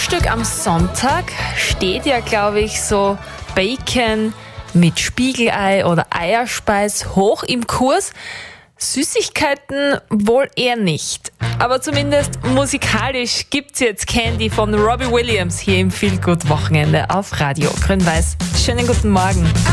Frühstück am Sonntag steht ja, glaube ich, so Bacon mit Spiegelei oder Eierspeis hoch im Kurs. Süßigkeiten wohl eher nicht. Aber zumindest musikalisch gibt's jetzt Candy von Robbie Williams hier im Feel Good Wochenende auf Radio Grün-Weiß. Schönen guten Morgen.